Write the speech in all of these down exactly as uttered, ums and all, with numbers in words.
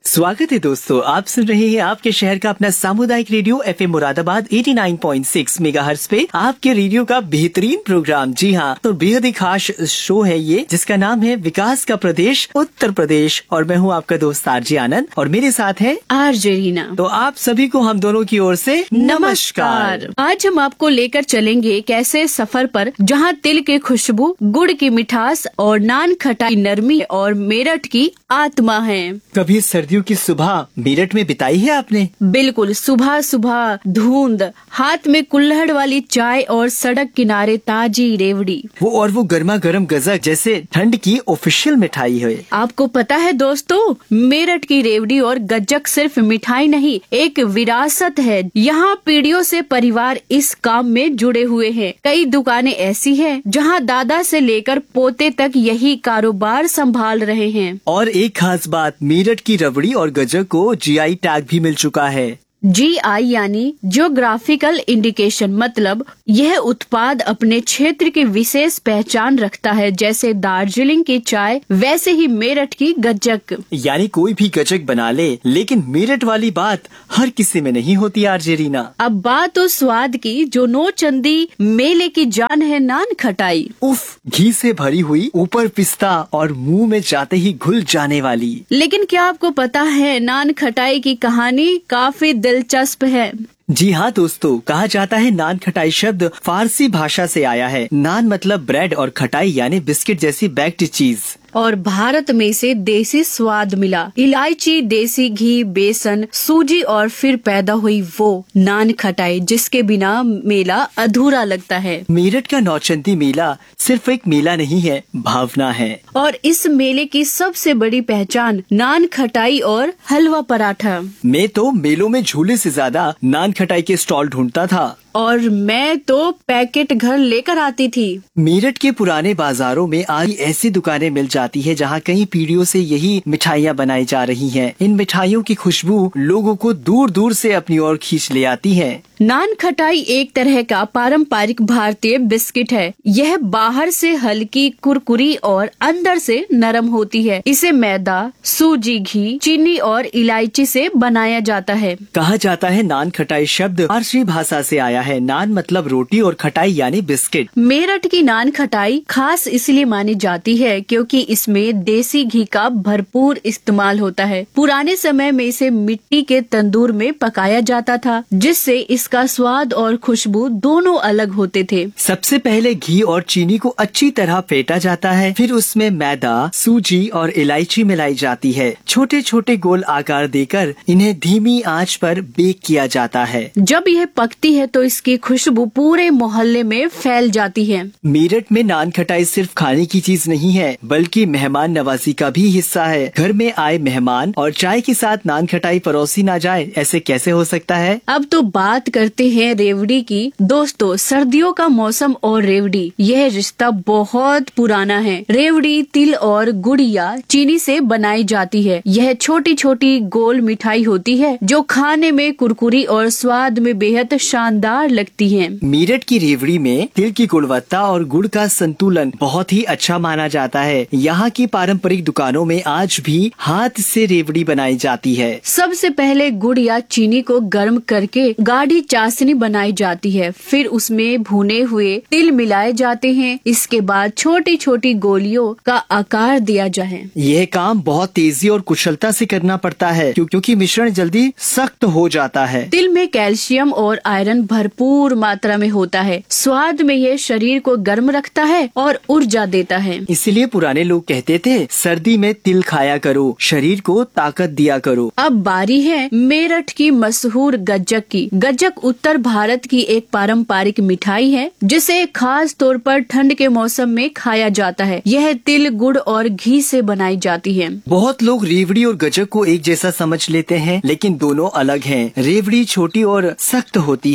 स्वागत है दोस्तों, आप सुन रहे हैं आपके शहर का अपना सामुदायिक रेडियो एफ एम मुरादाबाद नवासी पॉइंट छह मेगाहर्ट्ज पे आपके रेडियो का बेहतरीन प्रोग्राम। जी हाँ, तो बेहद ही खास शो है ये, जिसका नाम है विकास का प्रदेश उत्तर प्रदेश, और मैं हूँ आपका दोस्त आरजे आनंद और मेरे साथ है आरजे रीना। तो आप सभी को हम दोनों की ओर से नमस्कार। आज हम आपको लेकर चलेंगे एक ऐसे सफर पर जहाँ तिल की खुशबू, गुड़ की मिठास और नान खटाई नरमी और मेरठ की आत्मा है। कभी सर्दियों की सुबह मेरठ में बिताई है आपने? बिल्कुल, सुबह सुबह धुंध, हाथ में कुल्हड़ वाली चाय और सड़क किनारे ताजी रेवड़ी, वो और वो गर्मा गर्म गजक जैसे ठंड की ऑफिशियल मिठाई है। आपको पता है दोस्तों, मेरठ की रेवड़ी और गज्जक सिर्फ मिठाई नहीं, एक विरासत है। यहाँ पीढ़ियों से परिवार इस काम में जुड़े हुए हैं। कई दुकानें ऐसी हैं जहाँ दादा से लेकर पोते तक यही कारोबार संभाल रहे हैं। और एक खास बात, मेरठ की रबड़ी और गजक को जी आई टैग भी मिल चुका है। जी आई यानी जियोग्राफिकल इंडिकेशन, मतलब यह उत्पाद अपने क्षेत्र की विशेष पहचान रखता है। जैसे दार्जिलिंग की चाय, वैसे ही मेरठ की गज्जक। यानी कोई भी गजक बना ले, लेकिन मेरठ वाली बात हर किसी में नहीं होती आरजे रीना। अब बात उस स्वाद की जो नौचंदी मेले की जान है, नान खटाई। उफ, घी से भरी हुई, ऊपर पिस्ता और मुंह में जाते ही घुल जाने वाली। लेकिन क्या आपको पता है, नान खटाई की कहानी काफी दिलचस्प है। जी हाँ दोस्तों, कहा जाता है नान खटाई शब्द फारसी भाषा से आया है। नान मतलब ब्रेड और खटाई यानी बिस्किट जैसी बेक्ड चीज। और भारत में से देसी स्वाद मिला, इलायची, देसी घी, बेसन, सूजी और फिर पैदा हुई वो नान खटाई, जिसके बिना मेला अधूरा लगता है। मेरठ का नौचंदी मेला सिर्फ एक मेला नहीं है, भावना है। और इस मेले की सबसे बड़ी पहचान नान खटाई और हलवा पराठा। मैं तो मेलों में झूले से ज्यादा नान खटाई के स्टॉल ढूंढता था। और मैं तो पैकेट घर लेकर आती थी। मेरठ के पुराने बाजारों में आज ऐसी दुकानें मिल जाती है जहां कई पीढ़ियों से यही मिठाइयां बनाई जा रही हैं। इन मिठाइयों की खुशबू लोगों को दूर दूर से अपनी ओर खींच ले आती है। नान खटाई एक तरह का पारंपरिक भारतीय बिस्किट है। यह बाहर से हल्की, कुरकुरी और अंदर से नरम होती है। इसे मैदा, सूजी, घी, चीनी और इलायची से बनाया जाता है। कहा जाता है नान खटाई शब्द फारसी भाषा से आया है। नान मतलब रोटी और खटाई यानी बिस्किट। मेरठ की नान खटाई खास इसलिए मानी जाती है क्योंकि इसमें देसी घी का भरपूर इस्तेमाल होता है। पुराने समय में इसे मिट्टी के तंदूर में पकाया जाता था, जिससे इसका स्वाद और खुशबू दोनों अलग होते थे। सबसे पहले घी और चीनी को अच्छी तरह फेंटा जाता है, फिर उसमें मैदा, सूजी और इलायची मिलाई जाती है। छोटे छोटे गोल आकार देकर इन्हें धीमी आंच पर बेक किया जाता है। जब यह पकती है तो इसकी खुशबू पूरे मोहल्ले में फैल जाती है। मेरठ में नान खटाई सिर्फ खाने की चीज नहीं है, बल्कि मेहमान नवाजी का भी हिस्सा है। घर में आए मेहमान और चाय के साथ नान खटाई परोसी ना जाए, ऐसे कैसे हो सकता है। अब तो बात करते हैं रेवड़ी की। दोस्तों, सर्दियों का मौसम और रेवड़ी, यह रिश्ता बहुत पुराना है। रेवड़ी तिल और गुड़ या चीनी से बनाई जाती है। यह छोटी छोटी गोल मिठाई होती है जो खाने में कुरकुरी और स्वाद में बेहद शानदार लगती है। मेरठ की रेवड़ी में तिल की गुणवत्ता और गुड़ का संतुलन बहुत ही अच्छा माना जाता है। यहाँ की पारंपरिक दुकानों में आज भी हाथ से रेवड़ी बनाई जाती है। सबसे पहले गुड़ या चीनी को गर्म करके गाढ़ी चाशनी बनाई जाती है, फिर उसमें भुने हुए तिल मिलाए जाते हैं। इसके बाद छोटी छोटी गोलियों का आकार दिया जाए। यह काम बहुत तेजी और कुशलता से करना पड़ता है क्योंकि मिश्रण जल्दी सख्त हो जाता है। तिल में कैल्शियम और आयरन भरपूर मात्रा में होता है। स्वाद में यह शरीर को गर्म रखता है और ऊर्जा देता है। इसलिए पुराने लोग कहते थे, सर्दी में तिल खाया करो, शरीर को ताकत दिया करो। अब बारी है मेरठ की मशहूर गज्जक की। गज्जक उत्तर भारत की एक पारंपरिक मिठाई है, जिसे खास तौर पर ठंड के मौसम में खाया जाता है। यह तिल, गुड़ और घी से बनाई जाती है। बहुत लोग रेवड़ी और गज्जक को एक जैसा समझ लेते हैं, लेकिन दोनों अलग हैं। रेवड़ी छोटी और सख्त होती है,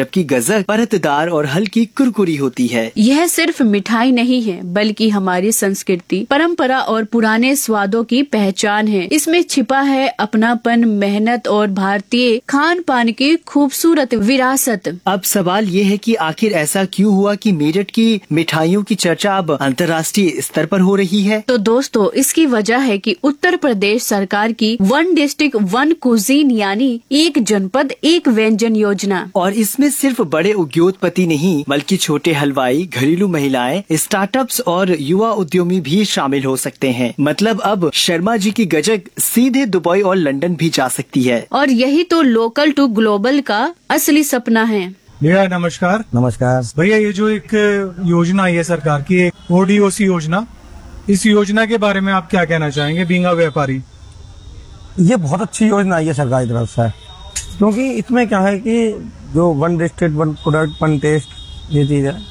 जबकि गज्जक परतदार और हल्की कुरकुरी होती है। यह सिर्फ मिठाई नहीं है बल्कि हमारी संस्कृति, परंपरा और पुराने स्वादों की पहचान है। इसमें छिपा है अपनापन, मेहनत और भारतीय खान पान की खूबसूरत विरासत। अब सवाल ये है कि आखिर ऐसा क्यों हुआ कि मेरठ की मिठाइयों की चर्चा अब अंतर्राष्ट्रीय स्तर पर हो रही है? तो दोस्तों, इसकी वजह है कि उत्तर प्रदेश सरकार की वन डिस्ट्रिक्ट वन कुजीन यानी एक जनपद एक व्यंजन योजना। और इसमें सिर्फ बड़े उद्योगपति नहीं बल्कि छोटे हलवाई, घरेलू महिलाएं, स्टार्टअप्स और युवा उद्यमी भी शामिल हो सकते हैं। मतलब अब शर्मा जी की गजक सीधे दुबई और लंदन भी जा सकती है। और यही तो लोकल टू ग्लोबल का असली सपना है। भैया नमस्कार। नमस्कार भैया, ये जो एक योजना है सरकार की, एक ओडीओसी योजना, इस योजना के बारे में आप क्या कहना चाहेंगे बीइंग अ व्यापारी? ये बहुत अच्छी योजना है सरकार की तरफ से, क्योंकि इसमें क्या है कि जो one district one product one test ये चीज है,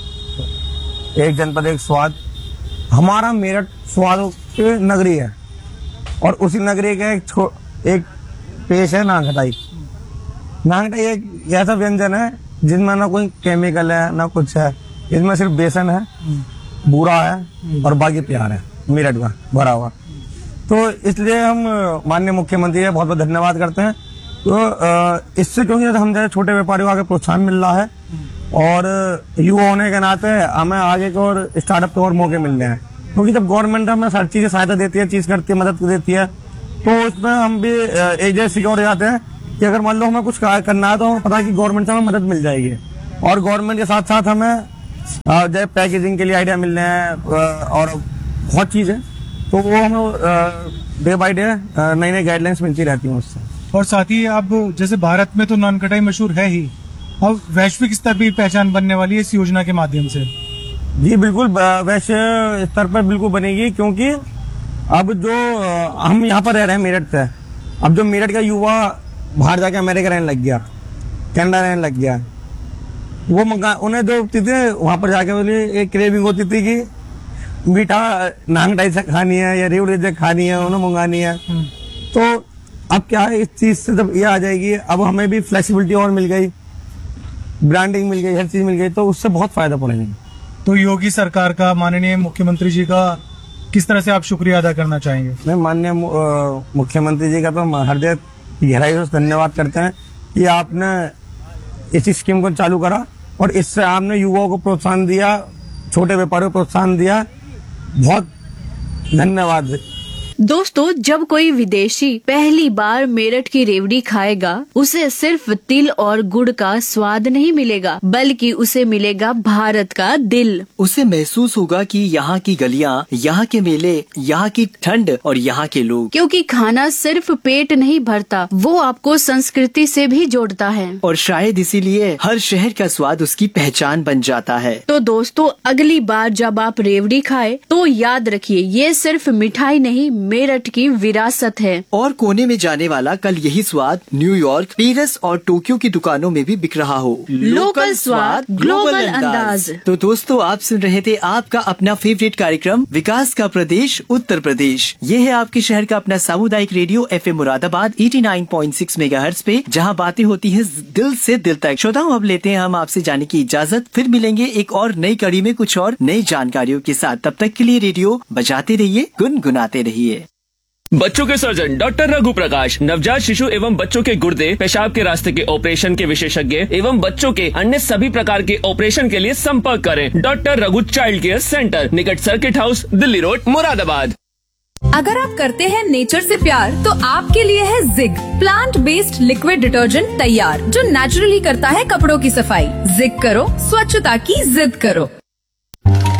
एक जनपद एक स्वाद। हमारा मेरठ स्वादों की नगरी है और उसी नगरी का एक एक पेश है नानखटाई। नानखटाई एक ऐसा व्यंजन है जिसमें ना कोई केमिकल है ना कुछ है, इसमें सिर्फ बेसन है, बूरा है और बाकी प्यार है मेरठ का भरा हुआ। तो इसलिए हम माननीय मुख्यमंत्री का बहुत बहुत धन्यवाद करते हैं। तो इससे क्योंकि हम जैसे छोटे व्यापारियों को आगे प्रोत्साहन मिल रहा है और युवा होने के नाते हमें आगे के और स्टार्टअप के और मौके मिल रहे हैं, क्योंकि जब गवर्नमेंट हमें हर चीजें सहायता देती है, चीज करती है, मदद देती है, तो उसमें हम भी एक जैसे सिक्योर हो जाते हैं कि अगर मान लो हमें कुछ करना है तो हमें पता है कि गवर्नमेंट से हमें मदद मिल जाएगी। और गवर्नमेंट के साथ साथ हमें जैसे पैकेजिंग के लिए आइडिया मिल रहे हैं और बहुत चीजें, तो वो हमें डे बाय डे नई नई गाइडलाइंस मिलती रहती हैं उससे। और साथ ही अब जैसे भारत में तो नानखटाई मशहूर है ही, अब वैश्विक स्तर पर पहचान बनने वाली है इस योजना के माध्यम से। जी बिल्कुल, वैश्विक स्तर पर बिल्कुल बनेगी, क्योंकि अब जो हम यहाँ पर रह रहे हैं मेरठ से, अब जो मेरठ का युवा बाहर जाके अमेरिका रहने लग गया, कनाडा रहने लग गया, वो मंगा उन्हें जो होती थी वहां पर जाके बोली एक क्रेविंग होती थी कि मीठा नानखटाई से खानी है या रेवड़ी से खानी है, उन्हें मंगानी है। तो अब क्या है, इस चीज से जब ये आ जाएगी, अब हमें भी फ्लेक्सिबिलिटी और मिल गई, ब्रांडिंग मिल गई, हर चीज मिल गई, तो उससे बहुत फायदा पड़ेगा। तो योगी सरकार का, माननीय मुख्यमंत्री जी का किस तरह से आप शुक्रिया अदा करना चाहेंगे? मैं माननीय मुख्यमंत्री जी का तो हृदय गहराई से धन्यवाद करते हैं कि आपने इस स्कीम को चालू करा और इससे आपने युवाओं को प्रोत्साहन दिया, छोटे व्यापारियों को प्रोत्साहन दिया। बहुत धन्यवाद। दोस्तों, जब कोई विदेशी पहली बार मेरठ की रेवड़ी खाएगा, उसे सिर्फ तिल और गुड़ का स्वाद नहीं मिलेगा, बल्कि उसे मिलेगा भारत का दिल। उसे महसूस होगा कि यहाँ की गलियाँ, यहाँ के मेले, यहाँ की ठंड और यहाँ के लोग। क्योंकि खाना सिर्फ पेट नहीं भरता, वो आपको संस्कृति से भी जोड़ता है और शायद इसीलिए हर शहर का स्वाद उसकी पहचान बन जाता है। तो दोस्तों, अगली बार जब आप रेवड़ी खाए तो याद रखिए, ये सिर्फ मिठाई नहीं, मेरठ की विरासत है। और कोने में जाने वाला कल यही स्वाद न्यूयॉर्क, पेरिस और टोक्यो की दुकानों में भी बिक रहा हो। लोकल स्वाद, ग्लोबल अंदाज। तो दोस्तों, आप सुन रहे थे आपका अपना फेवरेट कार्यक्रम विकास का प्रदेश उत्तर प्रदेश। ये है आपके शहर का अपना सामुदायिक रेडियो एफ एम मुरादाबाद नवासी पॉइंट छह मेगाहर्ट्ज पे, जहाँ बातें होती हैं दिल से दिल तक। श्रोताओं, अब लेते हैं हम आपसे जाने की इजाजत। फिर मिलेंगे एक और नई कड़ी में कुछ और नई जानकारियों के साथ। तब तक के लिए रेडियो बजाते रहिए, गुनगुनाते रहिए। बच्चों के सर्जन डॉक्टर रघु प्रकाश, नवजात शिशु एवं बच्चों के गुर्दे पेशाब के रास्ते के ऑपरेशन के विशेषज्ञ एवं बच्चों के अन्य सभी प्रकार के ऑपरेशन के लिए संपर्क करें। Doctor Raghu child care centre, निकट circuit house, Delhi road, Moradabad. अगर आप करते हैं नेचर से प्यार, तो आपके लिए है zig plant based liquid detergent तैयार, जो नेचुरली करता है कपड़ों की सफाई। जिग करो, स्वच्छता की जिद करो।